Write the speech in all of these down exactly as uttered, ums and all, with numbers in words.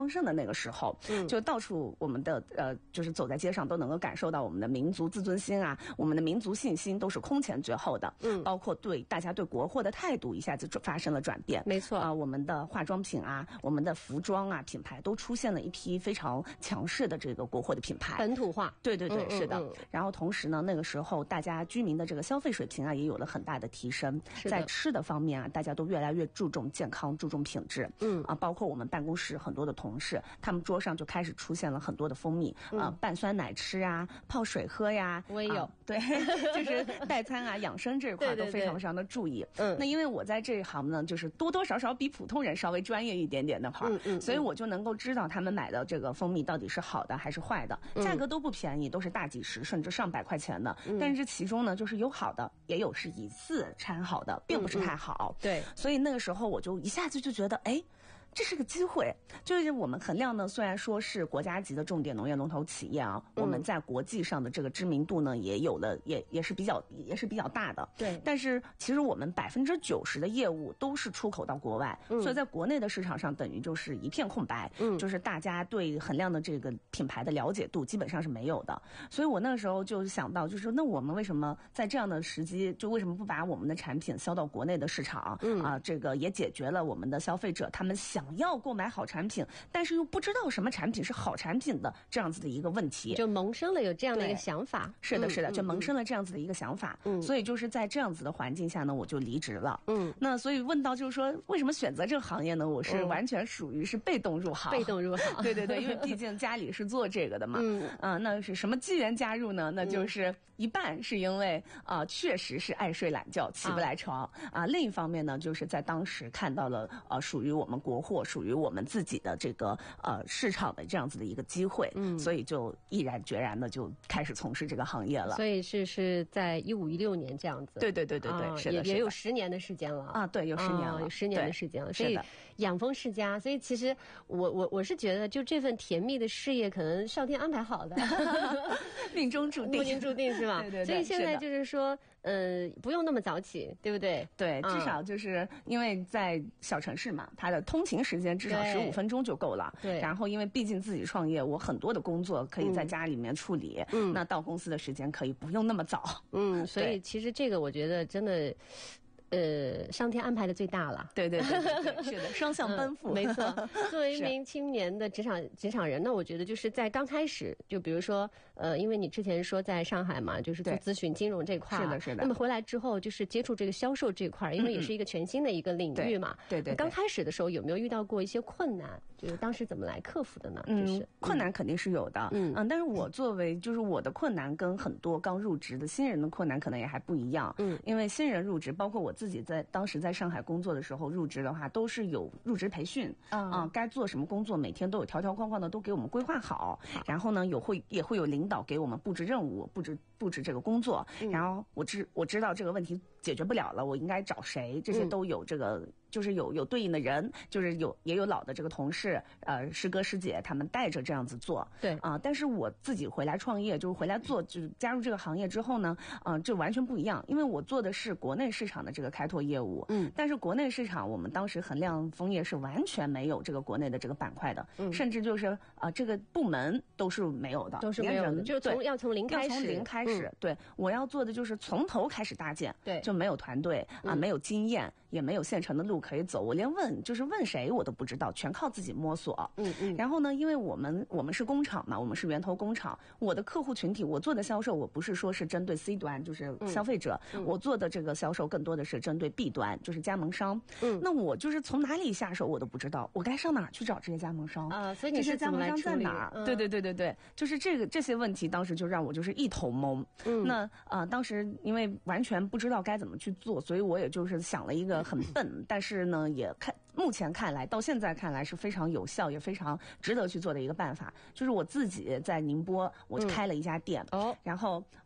丰盛的那个时候，嗯，就到处我们的呃，就是走在街上都能够感受到我们的民族自尊心啊，我们的民族信心都是空前绝后的，嗯，包括对大家对国货的态度一下子发生了转变， 没错啊、呃，我们的化妆品啊，我们的服装啊品牌都出现了一批非常强势的这个国货的品牌， 本土化， 对对对， 嗯嗯是的、 嗯。然后同时呢，那个时候大家居民的这个消费水平啊也有了很大的提升，在吃的方面啊，大家都越来越注重健康，注重品质，嗯啊，包括我们办公室很多的同事，他们桌上就开始出现了很多的蜂蜜啊、嗯呃，半酸奶吃啊，泡水喝呀， 我也有， 啊、对，就是代餐啊、养生这一块都非常非常的注意。嗯，那因为我在这一行呢，就是多多少少比普通人稍微专业一点点的话，嗯嗯，所以我就能够知道他们买的这个蜂蜜到底是好的还是坏的，嗯、价格都不便宜，都是大几十甚至上百块钱的。嗯、但是这其中呢，就是有好的，也有是以次掺好的，并不是太好。 嗯嗯、对， 所以那个时候我就一下子就觉得，哎。这是个机会，就是我们衡量呢，虽然说是国家级的重点农业龙头企业啊，嗯、我们在国际上的这个知名度呢，也有了，也也是比较也是比较大的。 对， 但是其实我们百分之九十的业务都是出口到国外，嗯、所以在国内的市场上等于就是一片空白，嗯，就是大家对衡量的这个品牌的了解度基本上是没有的。所以我那时候就想到，就是那我们为什么在这样的时机，就为什么不把我们的产品销到国内的市场？嗯啊，这个也解决了我们的消费者他们想。想要购买好产品，但是又不知道什么产品是好产品的这样子的一个问题， 就萌生了有这样的一个想法。 是的，是的，就萌生了这样子的一个想法。嗯，所以就是在这样子的环境下呢，我就离职了。嗯，那所以问到就是说，为什么选择这个行业呢？我是完全属于是被动入行， 被动入行。 对对对，因为毕竟家里是做这个的嘛。嗯啊，那是什么机缘加入呢？那就是一半是因为啊、呃，确实是爱睡懒觉，起不来床啊。另一方面呢，就是在当时看到了呃，属于我们国货。属于我们自己的这个呃市场的这样子的一个机会，嗯，所以就毅然决然的就开始从事这个行业了。 所以是是在一五一六年这样子。 对对对对对，啊、是的， 也也有十年的时间了啊，对，有十年了， 啊、有十年的时间了。所以养蜂世家，所以其实我我我是觉得，就这份甜蜜的事业，可能上天安排好的， 命中注定， 命中注定是吧？ 对对对。 所以现在就是说，呃，不用那么早起，对不对？ 对，至少就是因为在小城市嘛，它的通勤时间至少十五分钟就够了。 对。 然后因为毕竟自己创业，我很多的工作可以在家里面处理。嗯。那到公司的时间可以不用那么早。 嗯，所以其实这个我觉得真的。呃，上天安排的最大了， 对对对对对，是的，双向奔赴， 嗯、没错。作为一名青年的职场职场人呢，我觉得就是在刚开始，就比如说，呃，因为你之前说在上海嘛，就是做咨询金融这块， 是的，是的。 那么回来之后，就是接触这个销售这块，因为也是一个全新的一个领域嘛， 嗯、对 对, 对, 对。 刚开始的时候有没有遇到过一些困难？就是当时怎么来克服的呢？ 嗯， 就是、 困难肯定是有的，嗯嗯，但是我作为就是我的困难跟很多刚入职的新人的困难可能也还不一样，嗯，因为新人入职，包括我自己在当时。在上海工作的时候入职的话，都是有入职培训啊、呃，该做什么工作，每天都有条条框框的都给我们规划好。然后呢，有会也会有领导给我们布置任务，布置布置这个工作。嗯、然后我知我知道这个问题解决不了了，我应该找谁？这些都有这个。嗯就是有有对应的人，就是有也有老的这个同事，呃，师哥师姐他们带着这样子做， 对啊、呃。但是我自己回来创业，就是回来做，就是加入这个行业之后呢，嗯、呃，这完全不一样，因为我做的是国内市场的这个开拓业务，嗯，但是国内市场我们当时衡量枫叶是完全没有这个国内的这个板块的，嗯，甚至就是啊、呃，这个部门都是没有的， 都是没有的，就是从要从零开始， 要从零开始，嗯、对，我要做的就是从头开始搭建， 对， 就没有团队啊、呃嗯，没有经验，也没有现成的路可以走，我连问。问就是问谁我都不知道，全靠自己摸索。嗯嗯。然后呢，因为我们我们是工厂嘛，我们是源头工厂，我的客户群体，我做的销售，我不是说是针对 C 端，就是消费者，嗯嗯、我做的这个销售更多的是针对 B 端，就是加盟商。嗯。那我就是从哪里下手我都不知道，我该上哪儿去找这些加盟商啊？所以你是加盟商在哪儿？嗯、对对对对对，就是这个这些问题，当时就让我就是一头懵。嗯。那啊、呃，当时因为完全不知道该怎么去做，所以我也就是想了一个很笨，但是呢也看。目前看来，到现在看来是非常有效，也非常值得去做的一个办法，就是我自己在宁波，我开了一家店，嗯、哦，然后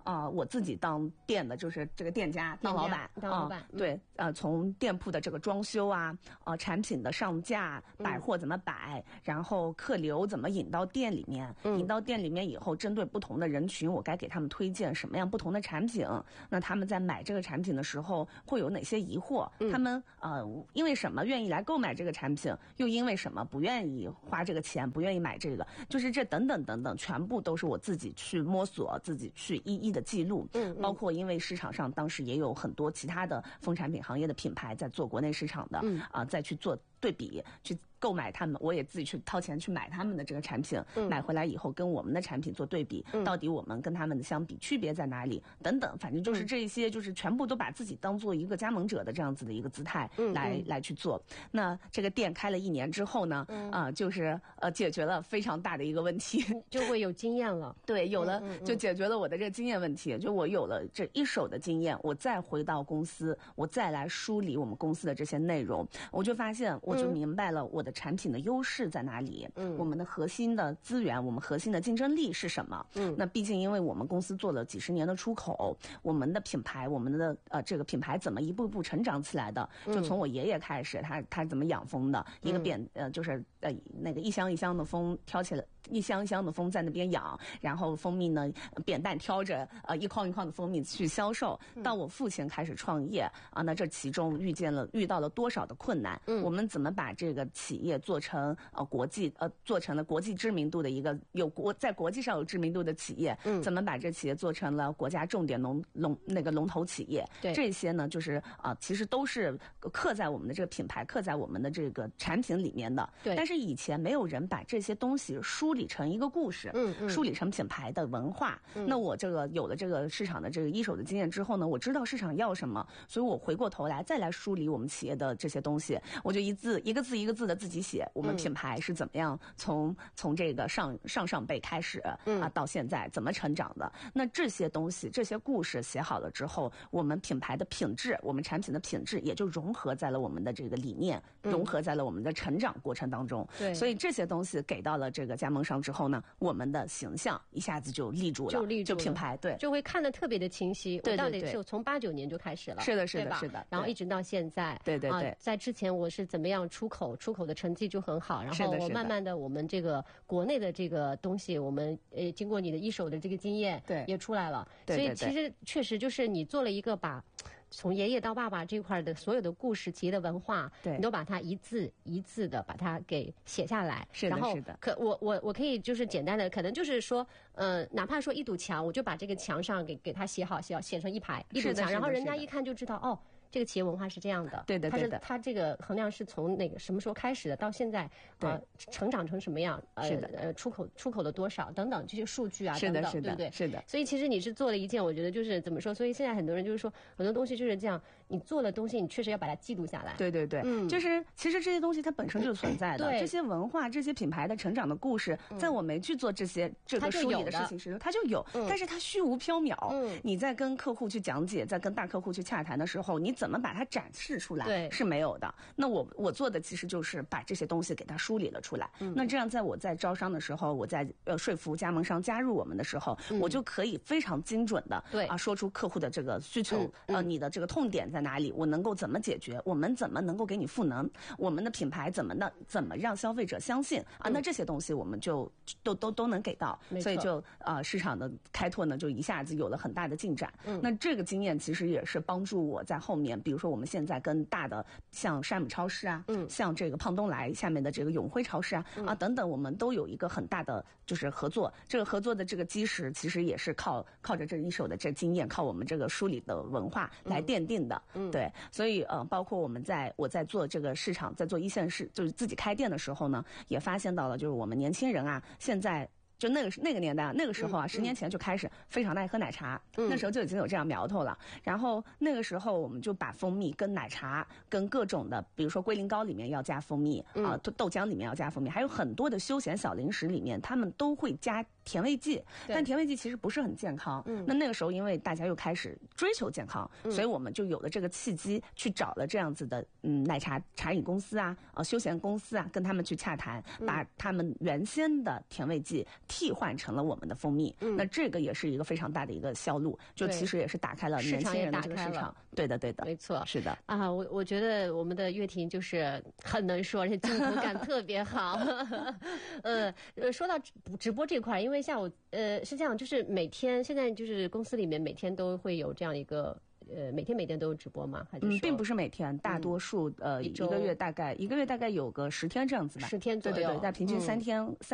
啊、呃，我自己当店的，就是这个店家当老板， 当老板、 呃、对，呃，从店铺的这个装修啊，呃，产品的上架，摆货怎么摆，嗯、然后客流怎么引到店里面，嗯、引到店里面以后，针对不同的人群，我该给他们推荐什么样不同的产品，那他们在买这个产品的时候会有哪些疑惑？嗯、他们呃，因为什么愿意来购买这个产品，又因为什么不愿意花这个钱，不愿意买这个，就是这等等等等，全部都是我自己去摸索，自己去一一的记录。嗯，包括因为市场上当时也有很多其他的风产品行业的品牌在做国内市场的，嗯啊、呃，再去做对比，去购买他们，我也自己去掏钱去买他们的这个产品，嗯、买回来以后跟我们的产品做对比，嗯、到底我们跟他们的相比区别在哪里等等，反正就是这一些，就是全部都把自己当做一个加盟者的这样子的一个姿态来、嗯、来去做。那这个店开了一年之后呢，嗯、啊，就是呃解决了非常大的一个问题， 就会有经验了。 对，有了就解决了我的这个经验问题，就我有了这一手的经验，我再回到公司，我再来梳理我们公司的这些内容，我就发现我就明白了我的产品的优势在哪里，嗯，我们的核心的资源，我们核心的竞争力是什么？嗯，那毕竟因为我们公司做了几十年的出口，我们的品牌，我们的呃这个品牌怎么一步步成长起来的？就从我爷爷开始，他他怎么养蜂的？一个扁呃就是呃那个一箱一箱的蜂挑起来。一箱一箱的蜂在那边养，然后蜂蜜呢，扁担挑着呃一筐一筐的蜂蜜去销售。到我父亲开始创业啊，那这其中遇见了遇到了多少的困难？嗯，我们怎么把这个企业做成呃国际呃做成了国际知名度的一个有国在国际上有知名度的企业？嗯，怎么把这企业做成了国家重点龙龙那个龙头企业？对，这些呢就是啊、呃，其实都是刻在我们的这个品牌，刻在我们的这个产品里面的。对，但是以前没有人把这些东西梳梳理成一个故事，嗯嗯，梳理成品牌的文化。嗯、那我这个有了这个市场的这个一手的经验之后呢，我知道市场要什么，所以我回过头来再来梳理我们企业的这些东西，我就一字一个字一个字的自己写，我们品牌是怎么样从从这个上上上辈开始、嗯、啊到现在怎么成长的。那这些东西这些故事写好了之后，我们品牌的品质，我们产品的品质也就融合在了我们的这个理念，融合在了我们的成长过程当中。对、嗯，所以这些东西给到了这个加盟上之后呢，我们的形象一下子就立住了， 就立住了， 就品牌对， 就会看得特别的清晰。 对对对， 我到底是从八九年就开始了， 是的，是的，是的， 然后一直到现在， 对对对、 啊。在之前我是怎么样出口，出口的成绩就很好，然后我慢慢的我们这个国内的这个东西，我们呃经过你的一手的这个经验，对，也出来了。对对对，所以其实确实就是你做了一个把。从爷爷到爸爸这块的所有的故事、企业的文化，对，你都把它一字一字的把它给写下来。 是的，是的。 可我我我可以就是简单的，可能就是说，呃，哪怕说一堵墙，我就把这个墙上给给它写好，写好写成一排一堵墙，然后人家一看就知道哦。这个企业文化是这样的， 对的，对的。它这个衡量是从哪个什么时候开始的，到现在呃成长成什么样？呃、 是的， 呃，出口出口了多少等等这些数据啊， 是的， 等等， 是的， 对不对？ 是的。 所以其实你是做了一件，我觉得就是怎么说？所以现在很多人就是说，很多东西就是这样，你做的东西，你确实要把它记录下来。 对对对，嗯，就是其实这些东西它本身就存在的，这些文化、这些品牌的成长的故事，在我没去做这些这个梳理的事情时，它就有，但是它虚无缥缈。嗯，你在跟客户去讲解，在跟大客户去洽谈的时候，你怎么把它展示？试出来对是没有的。那我我做的其实就是把这些东西给它梳理了出来。嗯、那这样，在我在招商的时候，我在呃说服加盟商加入我们的时候，嗯、我就可以非常精准的对啊说出客户的这个需求，嗯、呃，你的这个痛点在哪里，我能够怎么解决，我们怎么能够给你赋能，我们的品牌怎么呢？怎么让消费者相信啊？那这些东西我们就都都都能给到，所以就啊、呃、市场的开拓呢，就一下子有了很大的进展。嗯、那这个经验其实也是帮助我在后面，比如说我们现在。跟大的像山姆超市啊，嗯，像这个胖东来下面的这个永辉超市啊，嗯、啊等等，我们都有一个很大的就是合作。这个合作的这个基石，其实也是靠靠着这一手的这经验，靠我们这个梳理的文化来奠定的。嗯，对，所以呃，包括我们在我在做这个市场，在做一线市，就是自己开店的时候呢，也发现到了，就是我们年轻人啊，现在。就那个那个年代，那个时候啊，十、嗯、年前就开始非常爱喝奶茶、嗯，那时候就已经有这样苗头了。然后那个时候，我们就把蜂蜜跟奶茶、跟各种的，比如说龟苓膏里面要加蜂蜜、嗯、啊，豆浆里面要加蜂蜜，还有很多的休闲小零食里面，他们都会加甜味剂。但甜味剂其实不是很健康。嗯、那那个时候，因为大家又开始追求健康，嗯、所以我们就有了这个契机，去找了这样子的嗯奶茶茶饮公司啊、啊休闲公司啊，跟他们去洽谈，把他们原先的甜味剂。 替换成了我们的蜂蜜。嗯，那这个也是一个非常大的一个销路，就其实也是打开了年轻人的这个市场。对的，对的， 没错， 是的。 啊，我我觉得我们的岳婷就是很能说，而且镜头感特别好。呃，说到直播这块，因为像我，呃，是这样，就是每天现在就是公司里面每天都会有这样一个。呃，每天每天都有直播吗？还是嗯，并不是每天，大多数、嗯、呃一个月大概一个月大概有个十天这样子吧， 十天左右， 对对对，但平均三天、嗯、三。